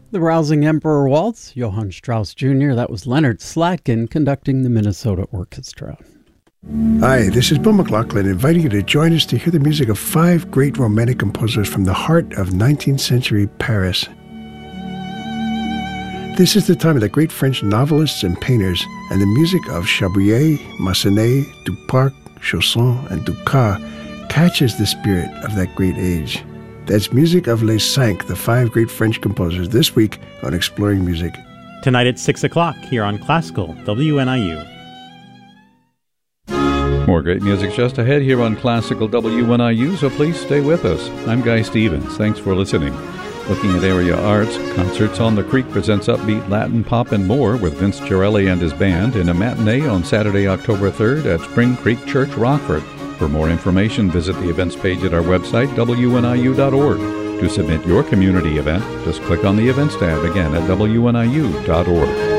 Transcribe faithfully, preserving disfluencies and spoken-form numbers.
The Rousing Emperor Waltz, Johann Strauss Junior That was Leonard Slatkin conducting the Minnesota Orchestra. Hi, this is Bill McLaughlin, inviting you to join us to hear the music of five great romantic composers from the heart of nineteenth century Paris. This is the time of the great French novelists and painters, and the music of Chabrier, Massenet, Duparc, Chausson, and Dukas catches the spirit of that great age. That's music of Les Cinq, the five great French composers, this week on Exploring Music. Tonight at six o'clock here on Classical W N I U. More great music just ahead here on Classical W N I U, so please stay with us. I'm Guy Stevens. Thanks for listening. Looking at area arts, Concerts on the Creek presents upbeat Latin pop and more with Vince Girelli and his band in a matinee on Saturday, October third at Spring Creek Church, Rockford. For more information, visit the events page at our website, W N I U dot org. To submit your community event, just click on the Events tab again at W N I U dot org.